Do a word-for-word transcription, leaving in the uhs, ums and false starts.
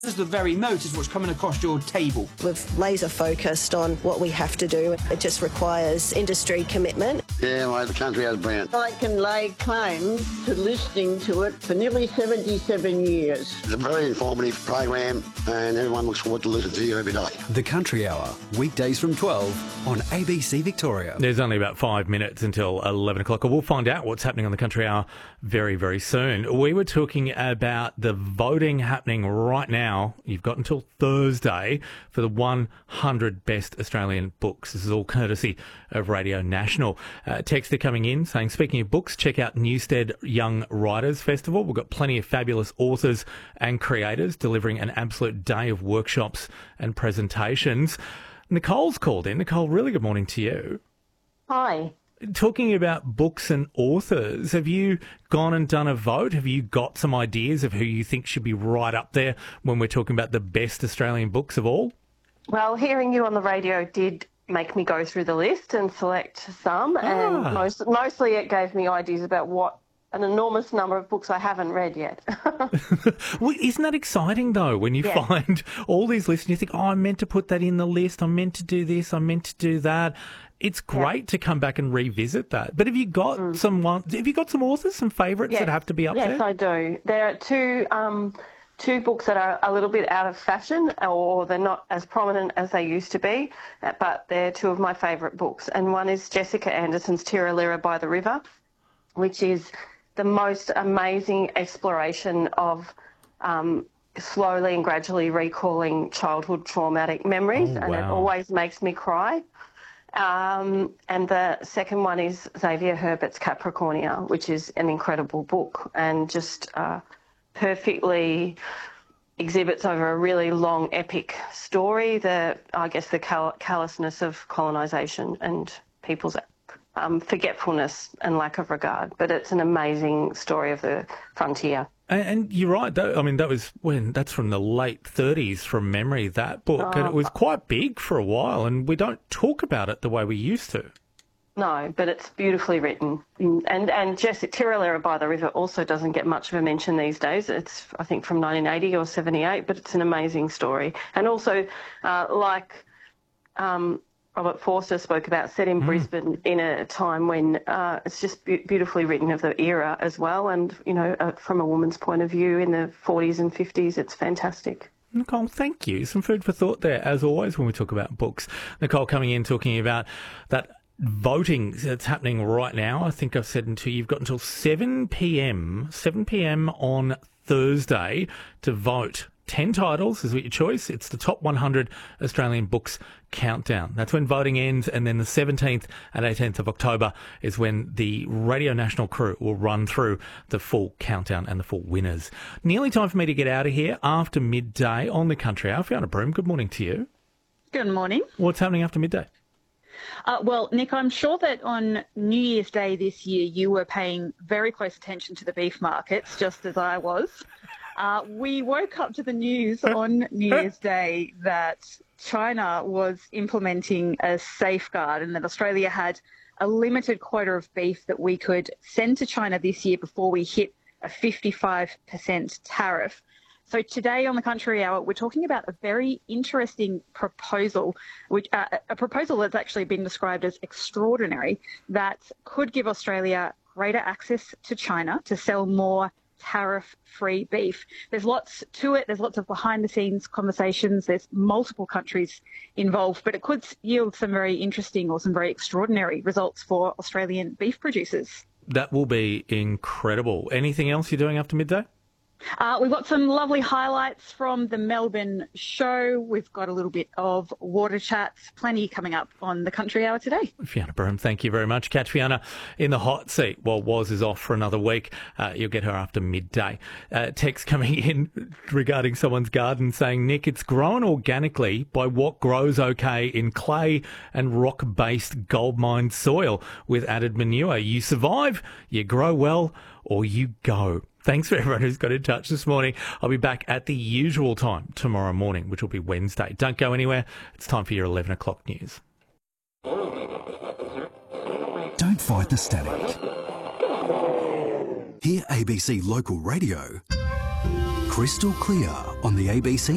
This is the very moat is what's coming across your table. We've laser focused on what we have to do. It just requires industry commitment. Yeah, well, the country has brand. I can lay claim to listening to it for nearly seventy-seven years. It's a very informative program and everyone looks forward to listening to you every day. The Country Hour, weekdays from twelve on A B C Victoria. There's only about five minutes until eleven o'clock. We'll find out what's happening on the Country Hour very, very soon. We were talking about the voting happening right now. You've got until Thursday for the one hundred best Australian books. This is all courtesy of Radio National. Uh, texts are coming in saying, speaking of books, check out Newstead Young Writers Festival. We've got plenty of fabulous authors and creators delivering an absolute day of workshops and presentations. Nicole's called in. Nicole, really good morning to you. Hi. Talking about books and authors, have you gone and done a vote? Have you got some ideas of who you think should be right up there when we're talking about the best Australian books of all? Well, hearing you on the radio did make me go through the list and select some, Ah. and most, mostly it gave me ideas about what an enormous number of books I haven't read yet. Well, isn't that exciting, though, when you Yeah. find all these lists and you think, oh, I meant to put that in the list, I meant to do this, I meant to do that. It's great to come back and revisit that. But have you got mm. some one, have you got some authors, some favourites yes. that have to be up yes, there? Yes, I do. There are two um, two books that are a little bit out of fashion, or they're not as prominent as they used to be, but they're two of my favourite books. And one is Jessica Anderson's Tiralira by the River, which is the most amazing exploration of um, slowly and gradually recalling childhood traumatic memories, oh, and wow. it always makes me cry. Um, and the second one is Xavier Herbert's Capricornia, which is an incredible book and just uh, perfectly exhibits over a really long epic story the, I guess, the cal- callousness of colonisation and people's um, forgetfulness and lack of regard. But it's an amazing story of the frontier. And, and you're right, though. I mean, that was when, that's from the late thirties from memory, that book. Oh. And it was quite big for a while, and we don't talk about it the way we used to. No, but it's beautifully written. And and Jessica Tiralira by the River also doesn't get much of a mention these days. It's, I think, from nineteen eighty or seventy-eight, but it's an amazing story. And also, uh, like um, Robert Forster spoke about, set in mm. Brisbane in a time when uh, it's just be- beautifully written of the era as well. And, you know, uh, from a woman's point of view in the forties and fifties, it's fantastic. Nicole, thank you. Some food for thought there, as always, when we talk about books. Nicole coming in talking about that voting that's happening right now. I think I've said until you've got until seven p.m, seven p.m. on Thursday to vote. ten titles is what your choice. It's the top one hundred Australian books countdown. That's when voting ends, and then the seventeenth and eighteenth of October is when the Radio National crew will run through the full countdown and the full winners. Nearly time for me to get out of here after midday on the Country Hour. Fiona Broom, good morning to you. Good morning. What's happening after midday? Uh, well, Nick, I'm sure that on New Year's Day this year you were paying very close attention to the beef markets, just as I was. Uh, we woke up to the news on New Year's Day that China was implementing a safeguard and that Australia had a limited quota of beef that we could send to China this year before we hit a fifty-five percent tariff. So today on the Country Hour, we're talking about a very interesting proposal, which uh, a proposal that's actually been described as extraordinary, that could give Australia greater access to China to sell more tariff-free beef. There's lots to it. There's lots of behind-the-scenes conversations. There's multiple countries involved, but it could yield some very interesting or some very extraordinary results for Australian beef producers. That will be incredible. Anything else you're doing after midday? Uh, we've got some lovely highlights from the Melbourne show. We've got a little bit of water chats, plenty coming up on the Country Hour today. Fiona Broom, thank you very much. Catch Fiona in the hot seat while Woz is off for another week. Uh, you'll get her after midday. Uh, text coming in regarding someone's garden saying, Nick, it's grown organically by what grows okay in clay and rock-based gold mine soil with added manure. You survive, you grow well, or you go. Thanks for everyone who's got in touch this morning. I'll be back at the usual time tomorrow morning, which will be Wednesday. Don't go anywhere. It's time for your eleven o'clock news. Don't fight the static. Hear A B C Local Radio crystal clear on the A B C